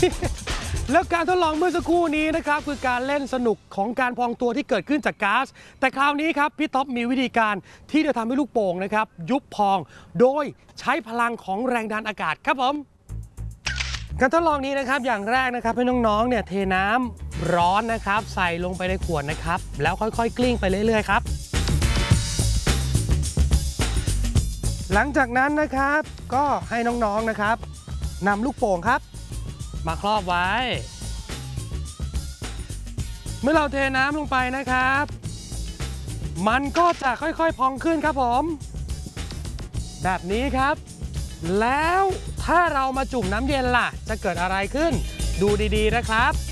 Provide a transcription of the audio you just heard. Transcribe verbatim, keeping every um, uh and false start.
แล้วการทดลองเมื่อสักครู่นี้นะครับคือการเล่นสนุกของการพองตัวที่เกิดขึ้นจากก๊าซแต่คราวนี้ครับพี่ท็อปมีวิธีการที่จะทำให้ลูกโป่งนะครับยุบพองโดยใช้พลังของแรงดันอากาศครับผมการทดลองนี้นะครับอย่างแรกนะครับให้น้องๆเนี่ยเทน้ำร้อนนะครับใส่ลงไปในขวดนะครับแล้วค่อยๆกลิ้งไปเรื่อยๆครับหลังจากนั้นนะครับก็ให้น้องๆนะครับนำลูกโป่งครับมาครอบไว้เมื่อเราเทน้ำลงไปนะครับมันก็จะค่อยๆพองขึ้นครับผมแบบนี้ครับแล้วถ้าเรามาจุ่มน้ำเย็นล่ะจะเกิดอะไรขึ้นดูดีๆนะครับ